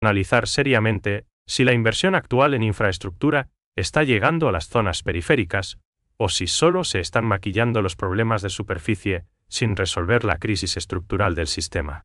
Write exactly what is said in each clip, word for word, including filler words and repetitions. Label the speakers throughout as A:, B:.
A: Analizar seriamente si la inversión actual en infraestructura está llegando a las zonas periféricas, o si solo se están maquillando los problemas de superficie sin resolver la crisis estructural del sistema.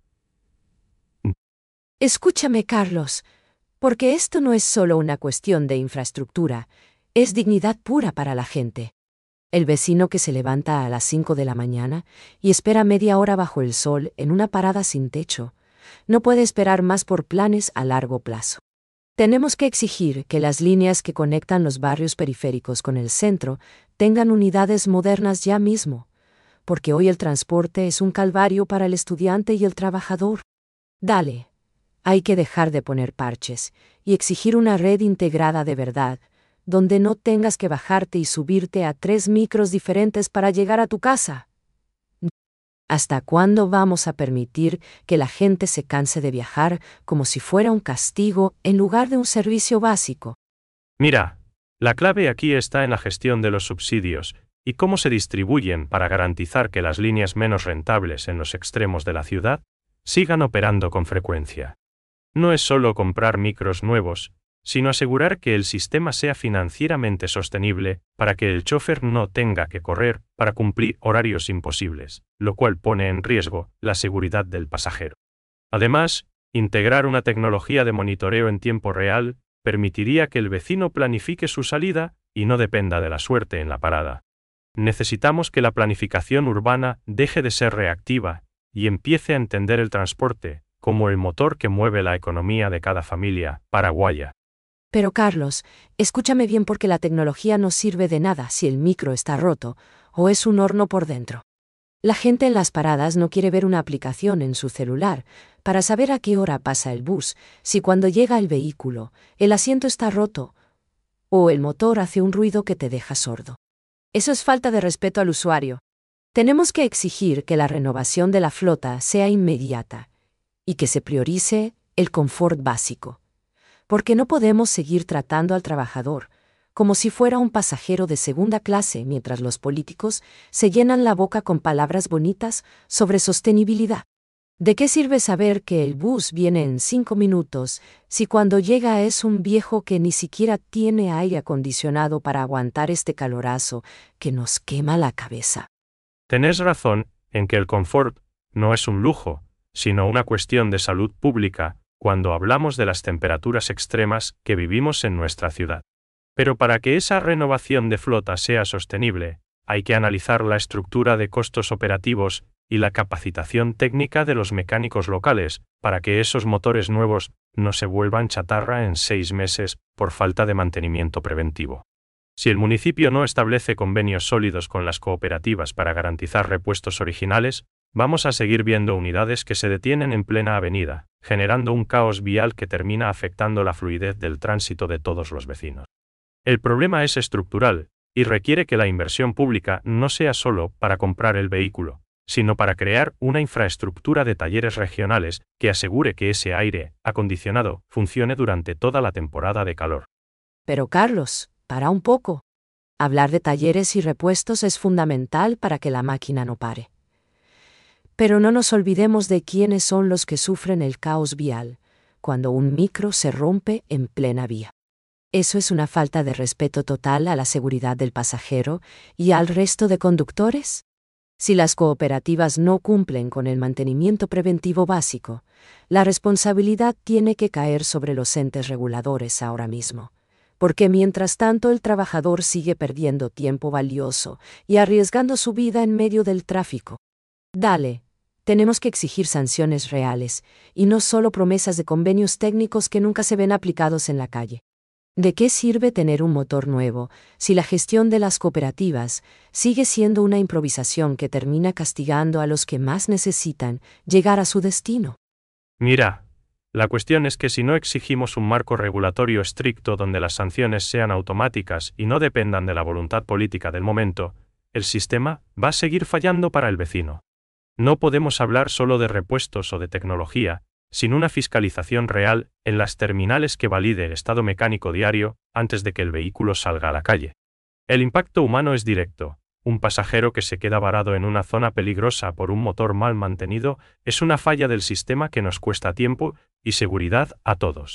B: Escúchame, Carlos, porque esto no es solo una cuestión de infraestructura, es dignidad pura para la gente. El vecino que se levanta a las cinco de la mañana y espera media hora bajo el sol en una parada sin techo, no puede esperar más por planes a largo plazo. Tenemos que exigir que las líneas que conectan los barrios periféricos con el centro tengan unidades modernas ya mismo, porque hoy el transporte es un calvario para el estudiante y el trabajador. Dale, hay que dejar de poner parches y exigir una red integrada de verdad, donde no tengas que bajarte y subirte a tres micros diferentes para llegar a tu casa. ¿Hasta cuándo vamos a permitir que la gente se canse de viajar como si fuera un castigo en lugar de un servicio básico?
A: Mira, la clave aquí está en la gestión de los subsidios y cómo se distribuyen para garantizar que las líneas menos rentables en los extremos de la ciudad sigan operando con frecuencia. No es solo comprar micros nuevos, sino asegurar que el sistema sea financieramente sostenible para que el chofer no tenga que correr para cumplir horarios imposibles, lo cual pone en riesgo la seguridad del pasajero. Además, integrar una tecnología de monitoreo en tiempo real permitiría que el vecino planifique su salida y no dependa de la suerte en la parada. Necesitamos que la planificación urbana deje de ser reactiva y empiece a entender el transporte como el motor que mueve la economía de cada familia paraguaya.
B: Pero Carlos, escúchame bien porque la tecnología no sirve de nada si el micro está roto o es un horno por dentro. La gente en las paradas no quiere ver una aplicación en su celular para saber a qué hora pasa el bus, si cuando llega el vehículo, el asiento está roto o el motor hace un ruido que te deja sordo. Eso es falta de respeto al usuario. Tenemos que exigir que la renovación de la flota sea inmediata y que se priorice el confort básico. Porque no podemos seguir tratando al trabajador como si fuera un pasajero de segunda clase mientras los políticos se llenan la boca con palabras bonitas sobre sostenibilidad. ¿De qué sirve saber que el bus viene en cinco minutos si cuando llega es un viejo que ni siquiera tiene aire acondicionado para aguantar este calorazo que nos quema la cabeza?
A: Tenés razón en que el confort no es un lujo, sino una cuestión de salud pública, cuando hablamos de las temperaturas extremas que vivimos en nuestra ciudad. Pero para que esa renovación de flota sea sostenible, hay que analizar la estructura de costos operativos y la capacitación técnica de los mecánicos locales, para que esos motores nuevos no se vuelvan chatarra en seis meses por falta de mantenimiento preventivo. Si el municipio no establece convenios sólidos con las cooperativas para garantizar repuestos originales, vamos a seguir viendo unidades que se detienen en plena avenida, generando un caos vial que termina afectando la fluidez del tránsito de todos los vecinos. El problema es estructural, y requiere que la inversión pública no sea solo para comprar el vehículo, sino para crear una infraestructura de talleres regionales que asegure que ese aire acondicionado funcione durante toda la temporada de calor.
B: Pero Carlos, para un poco. Hablar de talleres y repuestos es fundamental para que la máquina no pare. Pero no nos olvidemos de quiénes son los que sufren el caos vial, cuando un micro se rompe en plena vía. Eso es una falta de respeto total a la seguridad del pasajero y al resto de conductores. Si las cooperativas no cumplen con el mantenimiento preventivo básico, la responsabilidad tiene que caer sobre los entes reguladores ahora mismo, porque mientras tanto el trabajador sigue perdiendo tiempo valioso y arriesgando su vida en medio del tráfico. Dale. Tenemos que exigir sanciones reales, y no solo promesas de convenios técnicos que nunca se ven aplicados en la calle. ¿De qué sirve tener un motor nuevo si la gestión de las cooperativas sigue siendo una improvisación que termina castigando a los que más necesitan llegar a su destino?
A: Mira, la cuestión es que si no exigimos un marco regulatorio estricto donde las sanciones sean automáticas y no dependan de la voluntad política del momento, el sistema va a seguir fallando para el vecino. No podemos hablar solo de repuestos o de tecnología, sin una fiscalización real en las terminales que valide el estado mecánico diario antes de que el vehículo salga a la calle. El impacto humano es directo, Un pasajero que se queda varado en una zona peligrosa por un motor mal mantenido es una falla del sistema que nos cuesta tiempo y seguridad a todos.